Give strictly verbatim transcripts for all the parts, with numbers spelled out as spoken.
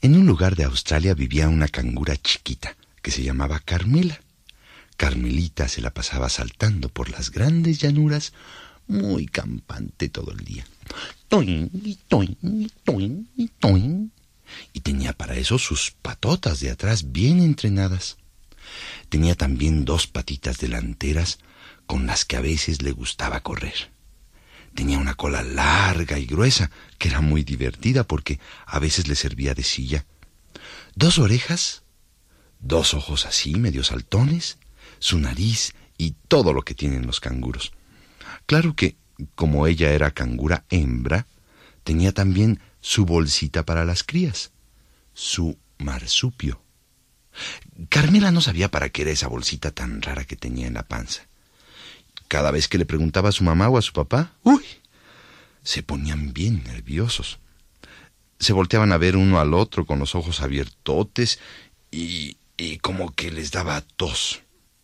En un lugar de Australia vivía una cangura chiquita que se llamaba Carmela. Carmelita se la pasaba saltando por las grandes llanuras, muy campante todo el día. Toin, y toin, y toin, y toin. Y tenía para eso sus patotas de atrás bien entrenadas. Tenía también dos patitas delanteras con las que a veces le gustaba correr. Tenía una cola larga y gruesa, que era muy divertida porque a veces le servía de silla. Dos orejas, dos ojos así, medio saltones, su nariz y todo lo que tienen los canguros. Claro que, como ella era cangura hembra, tenía también su bolsita para las crías, su marsupio. Carmela no sabía para qué era esa bolsita tan rara que tenía en la panza. Cada vez que le preguntaba a su mamá o a su papá, ¡uy!, se ponían bien nerviosos. Se volteaban a ver uno al otro con los ojos abiertotes y, y como que les daba tos.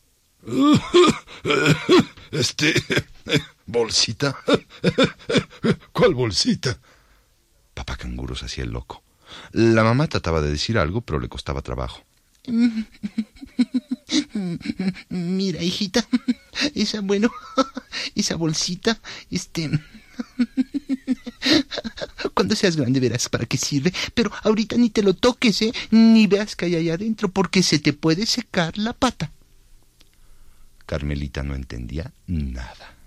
Este... ¿Bolsita? ¿Cuál bolsita? Papá canguro se hacía el loco. La mamá trataba de decir algo, pero le costaba trabajo. Mira, hijita, esa, bueno, esa bolsita, este... Cuando seas grande verás para qué sirve, pero ahorita ni te lo toques, ¿eh? Ni veas que hay allá adentro, porque se te puede secar la pata. Carmelita no entendía nada.